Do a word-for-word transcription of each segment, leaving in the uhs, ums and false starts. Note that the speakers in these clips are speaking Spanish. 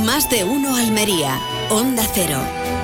Más de uno Almería, Onda Cero.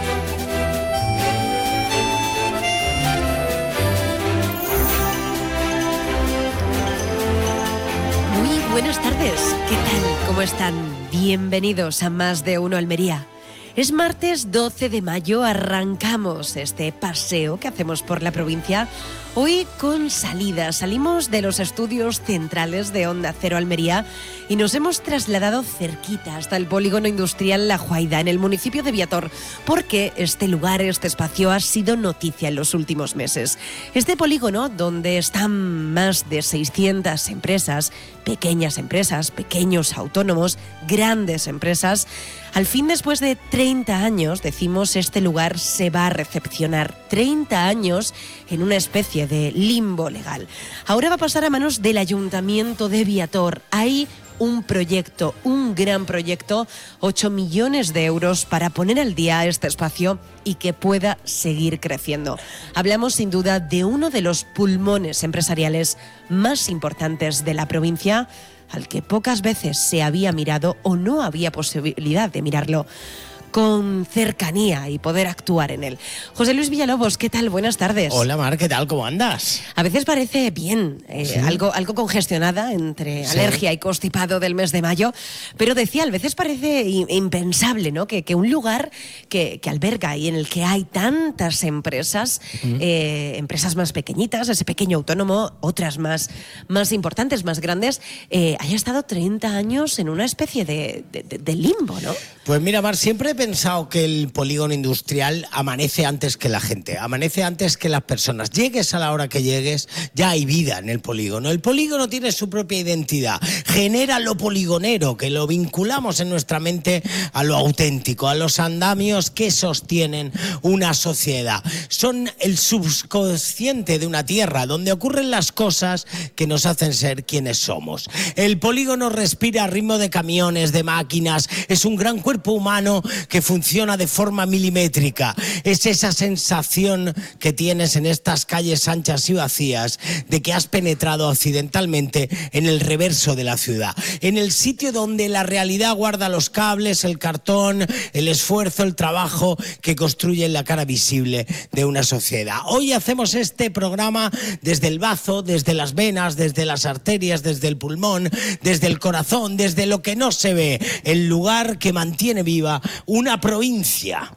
Muy buenas tardes, ¿qué tal? ¿Cómo están? Bienvenidos a Más de uno Almería. Es martes doce de mayo, arrancamos este paseo que hacemos por la provincia. Hoy con salida, salimos de los estudios centrales de Onda Cero Almería y nos hemos trasladado cerquita hasta el polígono industrial La Juaida, en el municipio de Viator, porque este lugar, este espacio ha sido noticia en los últimos meses. Este polígono, donde están más de seiscientas empresas, pequeñas empresas, pequeños autónomos, grandes empresas, al fin, después de treinta años, decimos, este lugar se va a recepcionar. treinta años en una especie de limbo legal. Ahora va a pasar a manos del Ayuntamiento de Viator. Hay un proyecto, un gran proyecto, ocho millones de euros para poner al día este espacio y que pueda seguir creciendo. Hablamos sin duda de uno de los pulmones empresariales más importantes de la provincia, al que pocas veces se había mirado o no había posibilidad de mirarlo con cercanía y poder actuar en él. José Luis Villalobos, ¿qué tal? Buenas tardes. Hola, Mar, ¿qué tal? ¿Cómo andas? A veces parece bien, eh, ¿sí? algo, algo congestionada entre sí. alergia y constipado del mes de mayo, pero decía, a veces parece impensable, ¿no? Que, que un lugar que, que alberga y en el que hay tantas empresas, uh-huh. eh, empresas más pequeñitas, ese pequeño autónomo, otras más, más importantes, más grandes, eh, haya estado treinta años en una especie de, de, de limbo, ¿no? Pues mira, Mar, siempre he pensado que el polígono industrial amanece antes que la gente, amanece antes que las personas. Llegues a la hora que llegues, ya hay vida en el polígono. El polígono tiene su propia identidad, genera lo poligonero, que lo vinculamos en nuestra mente a lo auténtico, a los andamios que sostienen una sociedad. Son el subconsciente de una tierra, donde ocurren las cosas que nos hacen ser quienes somos. El polígono respira a ritmo de camiones, de máquinas, es un gran cuerpo humano que funciona de forma milimétrica. Es esa sensación que tienes en estas calles anchas y vacías de que has penetrado accidentalmente en el reverso de la ciudad, en el sitio donde la realidad guarda los cables, el cartón, el esfuerzo, el trabajo que construyen la cara visible de una sociedad. Hoy hacemos este programa desde el bazo, desde las venas, desde las arterias, desde el pulmón, desde el corazón, desde lo que no se ve, el lugar que mantiene viva una provincia.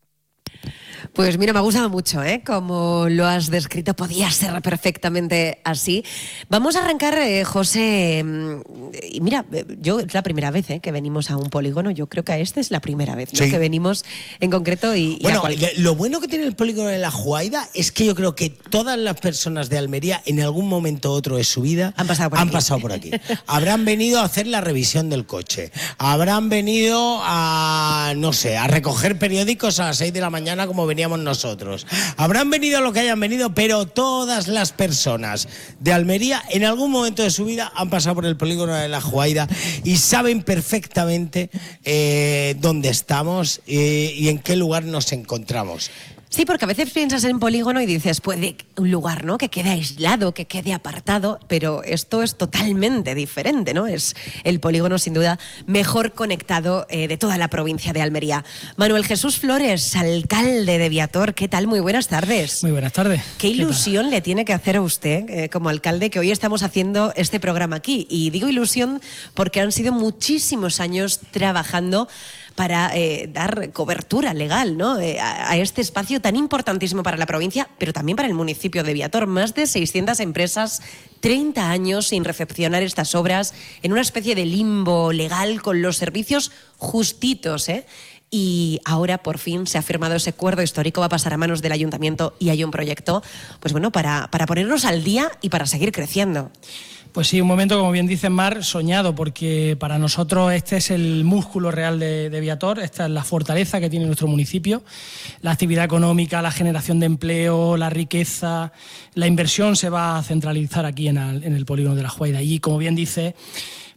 Pues mira, me ha gustado mucho, ¿eh? Como lo has descrito, podía ser perfectamente así. Vamos a arrancar, eh, José, y mira, yo es la primera vez ¿eh? que venimos a un polígono, yo creo que a este es la primera vez ¿no? sí. que venimos en concreto. Y, y bueno, cualquier... lo bueno que tiene el polígono de La Juaida es que yo creo que todas las personas de Almería en algún momento u otro de su vida han pasado por han aquí. Pasado por aquí. Habrán venido a hacer la revisión del coche, habrán venido a, no sé, a recoger periódicos a las seis de la mañana como veníamos nosotros. Habrán venido lo que hayan venido, pero todas las personas de Almería en algún momento de su vida han pasado por el polígono de La Juaida y saben perfectamente eh, dónde estamos eh, y en qué lugar nos encontramos. Sí, porque a veces piensas en polígono y dices, puede un lugar, ¿no? Que quede aislado, que quede apartado, pero esto es totalmente diferente, ¿no? Es el polígono, sin duda, mejor conectado eh, de toda la provincia de Almería. Manuel Jesús Flores, alcalde de Viator, ¿qué tal? Muy buenas tardes. Muy buenas tardes. ¿Qué ilusión ¿Qué le tiene que hacer a usted, eh, como alcalde, que hoy estamos haciendo este programa aquí? Y digo ilusión porque han sido muchísimos años trabajando para eh, dar cobertura legal, ¿no? eh, a, a este espacio tan importantísimo para la provincia, pero también para el municipio de Viator. Más de seiscientas empresas, treinta años sin recepcionar estas obras, en una especie de limbo legal con los servicios justitos, ¿eh? Y ahora por fin se ha firmado ese acuerdo histórico, va a pasar a manos del ayuntamiento y hay un proyecto, pues bueno, para, para ponernos al día y para seguir creciendo. Pues sí, un momento, como bien dice Mar, soñado, porque para nosotros este es el músculo real de, de Viator, esta es la fortaleza que tiene nuestro municipio, la actividad económica, la generación de empleo, la riqueza, la inversión se va a centralizar aquí en el, en el polígono de La Juaida. Y como bien dice,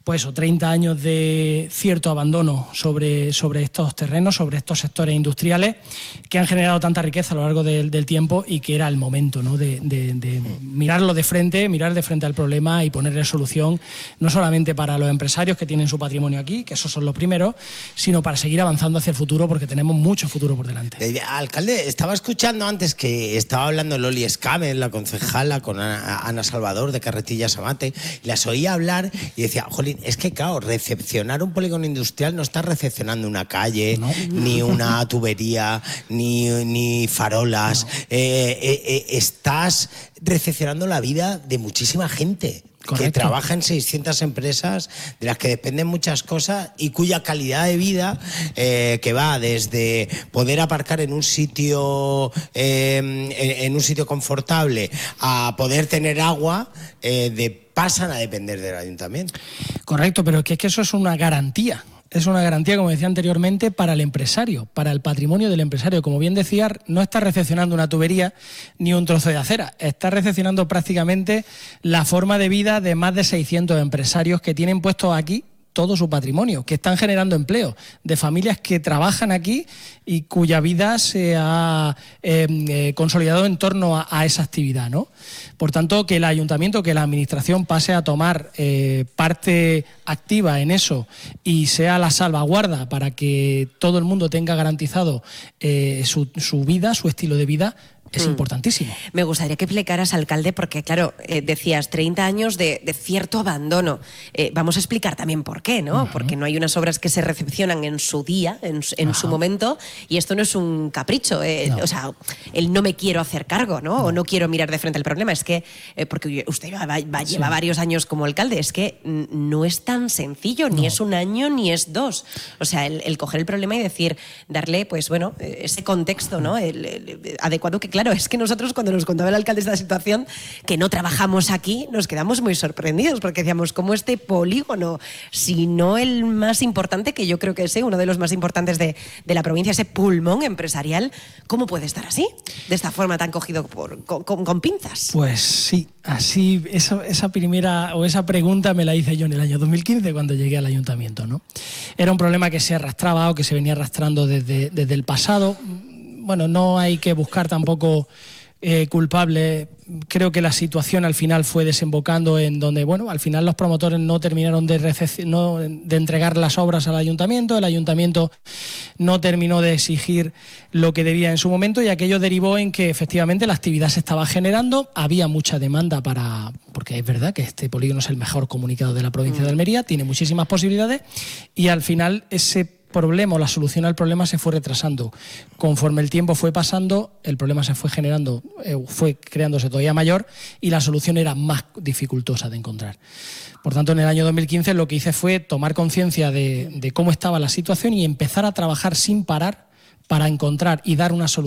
pues eso, treinta años de cierto abandono sobre, sobre estos terrenos, sobre estos sectores industriales que han generado tanta riqueza a lo largo de, del tiempo, y que era el momento, ¿no?, de, de, de mirarlo de frente, mirar de frente al problema y ponerle solución, no solamente para los empresarios que tienen su patrimonio aquí, que esos son los primeros, sino para seguir avanzando hacia el futuro, porque tenemos mucho futuro por delante. Eh, alcalde, estaba escuchando antes que estaba hablando Loli Escames, la concejala, con Ana, Ana Salvador de Carretillas Amate, las oía hablar y decía, jolín, es que claro, recepcionar un polígono industrial no está recepcionando una calle, no, ni una tubería, ni, ni farolas, no. eh, eh, eh, estás recepcionando la vida de muchísima gente. Correcto. Que trabaja en seiscientas empresas de las que dependen muchas cosas y cuya calidad de vida, eh, que va desde poder aparcar en un sitio eh, en, en un sitio confortable a poder tener agua, eh, de, pasan a depender del ayuntamiento. Correcto, pero es que, es que eso es una garantía. Es una garantía, como decía anteriormente, para el empresario, para el patrimonio del empresario. Como bien decía, no está recepcionando una tubería ni un trozo de acera, está recepcionando prácticamente la forma de vida de más de seiscientos empresarios que tienen puestos aquí todo su patrimonio, que están generando empleo, de familias que trabajan aquí y cuya vida se ha eh, eh, consolidado en torno a, a esa actividad, ¿no? Por tanto, que el ayuntamiento, que la administración pase a tomar eh, parte activa en eso y sea la salvaguarda para que todo el mundo tenga garantizado eh, su, su vida, su estilo de vida, es mm. importantísimo. Me gustaría que explicaras, alcalde, porque claro, eh, decías treinta años de, de cierto abandono. Eh, vamos a explicar también por qué, ¿no? Uh-huh. Porque no hay unas obras que se recepcionan en su día, en, en uh-huh. su momento, y esto no es un capricho. Eh, no. O sea, el no me quiero hacer cargo, ¿no? no. O no quiero mirar de frente al problema. Es que, eh, porque usted va, va, sí. lleva varios años como alcalde, es que no es tan sencillo, no. ni es un año, ni es dos. O sea, el, el coger el problema y decir, darle, pues bueno, ese contexto, ¿no? El, el adecuado, que claro, es que nosotros cuando nos contaba el alcalde esta situación, que no trabajamos aquí, nos quedamos muy sorprendidos, porque decíamos, ¿cómo este polígono, si no el más importante, que yo creo que es uno de los más importantes de, de la provincia, ese pulmón empresarial, cómo puede estar así, de esta forma tan cogido por, con, con, con pinzas? Pues sí, así, esa, esa primera o esa pregunta me la hice yo en el año dos mil quince cuando llegué al ayuntamiento, ¿no? Era un problema que se arrastraba o que se venía arrastrando desde, desde el pasado. Bueno, no hay que buscar tampoco eh, culpables. Creo que la situación al final fue desembocando en donde, bueno, al final los promotores no terminaron de, recepc- no, de entregar las obras al ayuntamiento, el ayuntamiento no terminó de exigir lo que debía en su momento, y aquello derivó en que efectivamente la actividad se estaba generando, había mucha demanda para, porque es verdad que este polígono es el mejor comunicado de la provincia mm. de Almería, tiene muchísimas posibilidades, y al final ese problema o la solución al problema se fue retrasando. Conforme el tiempo fue pasando, el problema se fue generando, eh, fue creándose todavía mayor, y la solución era más dificultosa de encontrar. Por tanto, en el año dos mil quince lo que hice fue tomar conciencia de, de cómo estaba la situación y empezar a trabajar sin parar para encontrar y dar una solución